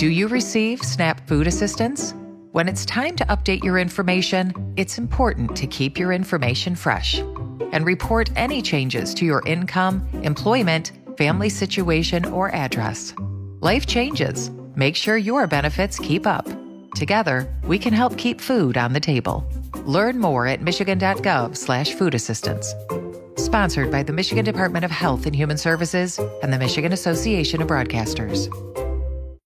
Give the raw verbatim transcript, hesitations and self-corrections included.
Do you receive SNAP food assistance? When it's time to update your information, it's important to keep your information fresh and report any changes to your income, employment, family situation, or address. Life changes. Make sure your benefits keep up. Together, we can help keep food on the table. Learn more at michigan.gov slash food assistance. Sponsored by the Michigan Department of Health and Human Services and the Michigan Association of Broadcasters.